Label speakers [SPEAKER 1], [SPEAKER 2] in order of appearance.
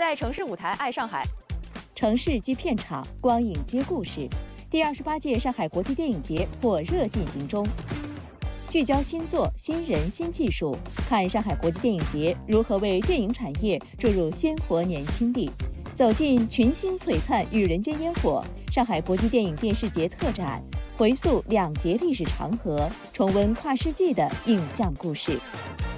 [SPEAKER 1] 在城市舞台爱上海，
[SPEAKER 2] 城市即片场，光影接故事。第28届上海国际电影节火热进行中，聚焦新作、新人、新技术，看上海国际电影节如何为电影产业注入鲜活年轻力。走进群星璀璨与人间烟火，上海国际电影电视节特展，回溯2节历史长河，重温跨世纪的影像故事。